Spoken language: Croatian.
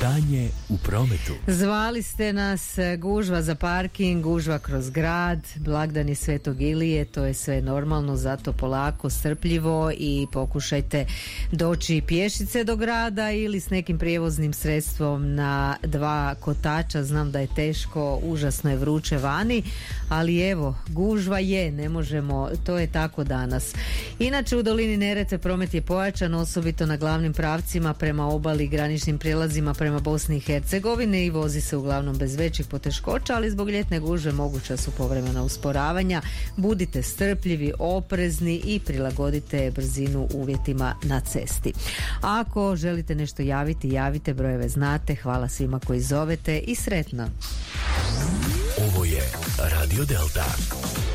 Stanje u prometu. Zvali ste nas, gužva za parking, gužva kroz grad, blagdani Svetog Ilije, to je sve normalno, zato polako, strpljivo i pokušajte doći pješice do grada ili s nekim prijevoznim sredstvom na 2 kotača. Znam da je teško, užasno je vruće vani, ali evo, gužva je, ne možemo, to je tako danas. Inače, u dolini Neretve promet je pojačan, osobito na glavnim pravcima prema obali i graničnim prijelazima prema Bosni i Hercegovini i vozi se uglavnom bez većih poteškoća, ali zbog ljetne gužve moguća su povremena usporavanja. Budite strpljivi, oprezni i prilagodite brzinu uvjetima na cesti. Ako želite nešto javiti, javite, brojeve znate. Hvala svima koji zovete i sretno. Ovo je Radio Delta.